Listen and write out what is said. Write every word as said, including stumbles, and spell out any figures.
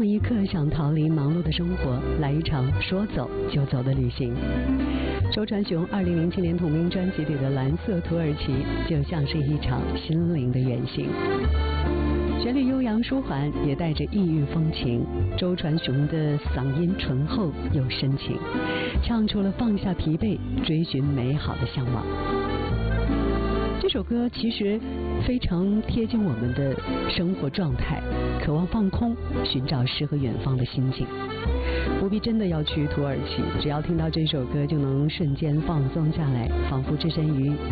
一刻想逃离忙碌的生活，来一场说走就走的旅行。周传雄二零零七年同名专辑里的《蓝色土耳其》就像是一场心灵的远行。旋律悠扬舒缓，也带着异域风情。周传雄的嗓音醇厚又深情，唱出了放下疲惫，追寻美好的向往。这首歌其实非常贴近我们的生活状态，渴望放空，寻找诗和远方的心境。不必真的要去土耳其，只要听到这首歌就能瞬间放松下来，仿佛置身于